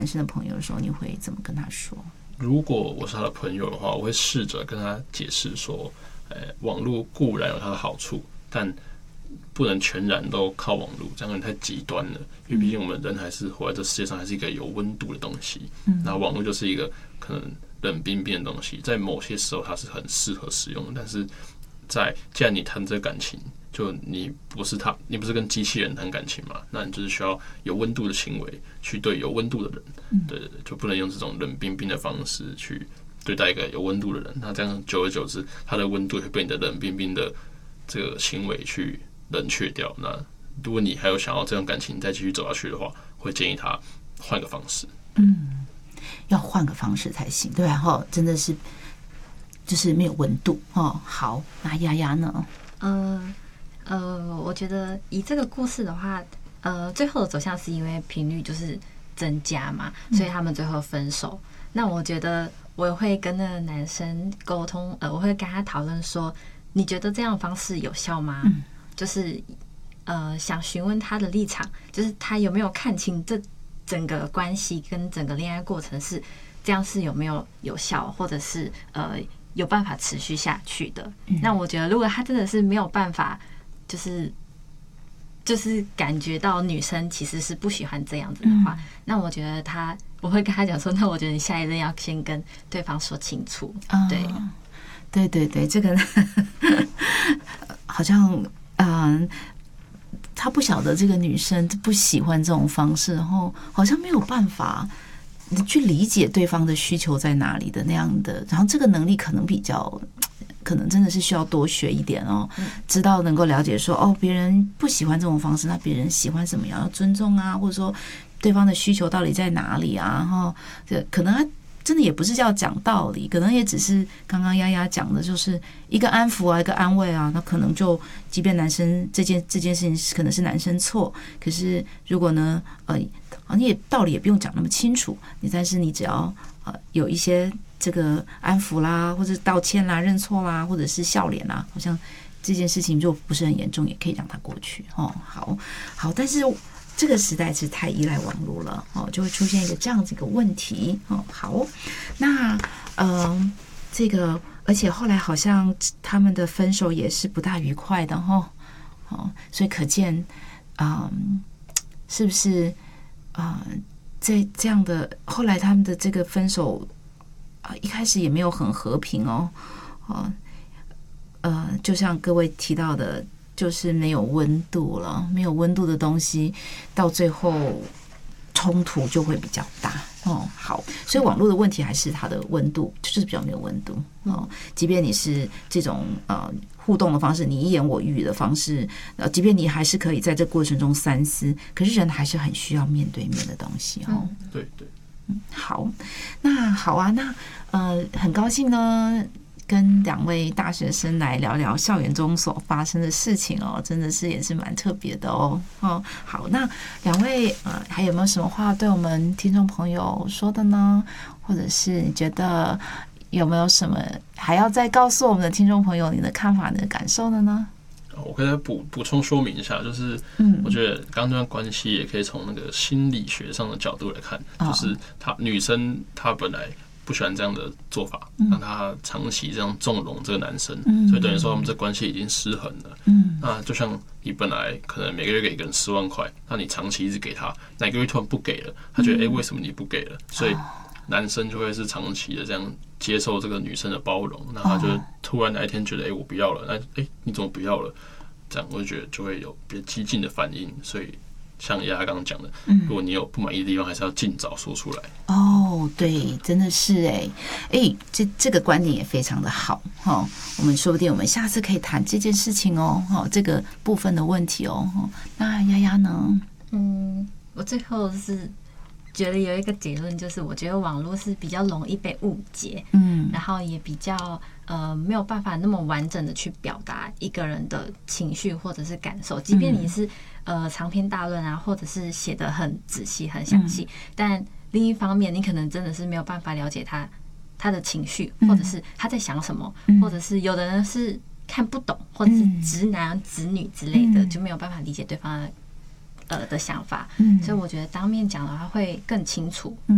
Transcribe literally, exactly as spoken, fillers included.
男生的朋友的时候，你会怎么跟他说？ 如果我是他的朋友的话，我会试着跟他解释说，呃，网络固然有它的好处，但不能全然都靠网络，这样太极端了。因为毕竟我们人还是活在这世界上，还是一个有温度的东西。嗯，那网络就是一个可能冷冰冰的东西，在某些时候它是很适合使用的，但是在既然你谈这个感情，就你不是他，你不是跟机器人谈感情嘛？那你就是需要有温度的行为去对有温度的人，嗯、对对对，就不能用这种冷冰冰的方式去对待一个有温度的人。那这样久而久之，他的温度会被你的冷冰冰的这个行为去冷却掉。那如果你还有想要这种感情再继续走下去的话，会建议他换个方式。 嗯，要换个方式才行，对吧？哈，真的是就是没有温度哦。好，那丫丫呢？ 呃呃，我觉得以这个故事的话，呃，最后的走向是因为频率就是增加嘛，所以他们最后分手。嗯、那我觉得我会跟那个男生沟通，呃，我会跟他讨论说，你觉得这样的方式有效吗？嗯、就是呃，想询问他的立场，就是他有没有看清这整个关系跟整个恋爱过程是这样是有没有有效，或者是呃有办法持续下去的。嗯、那我觉得，如果他真的是没有办法。就是就是感觉到女生其实是不喜欢这样子的话，嗯、那我觉得他我会跟他讲说，那我觉得你下一任要先跟对方说清楚。哦、对， 对对对，这个好像嗯、呃，他不晓得这个女生不喜欢这种方式，然后好像没有办法去理解对方的需求在哪里的那样的，然后这个能力可能比较。可能真的是需要多学一点哦，知道能够了解说哦，别人不喜欢这种方式，那别人喜欢什么样，要尊重啊，或者说对方的需求到底在哪里啊？然后这可能他真的也不是叫讲道理，可能也只是刚刚丫丫讲的，就是一个安抚啊，一个安慰啊。那可能就即便男生这件这件事情可能是男生错，可是如果呢，呃，你也道理也不用讲那么清楚，你但是你只要呃有一些。这个安抚啦，或者道歉啦、认错啦，或者是笑脸啦，好像这件事情就不是很严重，也可以让它过去哦。好，好，但是这个时代是太依赖网络了哦，就会出现一个这样子一个问题哦。好，那嗯、呃，这个而且后来好像他们的分手也是不大愉快的哈哦，所以可见嗯、呃，是不是啊、呃，在这样的后来他们的这个分手。啊，一开始也没有很和平哦，哦，呃，就像各位提到的，就是没有温度了，没有温度的东西，到最后冲突就会比较大哦。好，所以网络的问题还是它的温度，就是比较没有温度哦。即便你是这种呃互动的方式，你一言我语的方式，呃，即便你还是可以在这过程中三思，可是人还是很需要面对面的东西哦。 嗯、对对。 好，那好啊，那呃，很高兴呢，跟两位大学生来聊聊校园中所发生的事情哦，真的是也是蛮特别的哦。哦，好，那两位呃，还有没有什么话对我们听众朋友说的呢？或者是你觉得有没有什么还要再告诉我们的听众朋友你的看法、你的感受的呢？ 我可以再补补充说明一下，就是我觉得刚刚这段关系也可以从那个心理学上的角度来看，就是她女生她本来不喜欢这样的做法，让她长期这样纵容这个男生，所以等于说他们这关系已经失衡了。那就像你本来可能每个月给一个人十万块，那你长期一直给他，哪个月突然不给了，他觉得哎、欸、为什么你不给了？所以男生就会是长期的这样接受这个女生的包容，那他就突然哪一天觉得哎、欸、我不要了，那哎、欸、你怎么不要了？这样我就觉得就会有比较激进的反应，所以像丫丫刚刚讲的，如果你有不满意的地方，还是要尽早说出来。 哦，对，真的是哎哎，这这个观点也非常的好哈、哦。我们说不定我们下次可以谈这件事情哦，哈、哦，这个部分的问题哦。那丫丫呢？ 嗯，我最后是觉得有一个结论，就是我觉得网络是比较容易被误解，嗯，然后也比较呃没有办法那么完整的去表达一个人的情绪或者是感受，即便你是呃长篇大论啊，或者是写得很仔细、很详细，但另一方面，你可能真的是没有办法了解他他的情绪，或者是他在想什么，或者是有的人是看不懂，或者是直男、直女之类的，就没有办法理解对方的。呃的想法，所以我觉得当面讲的话会更清楚。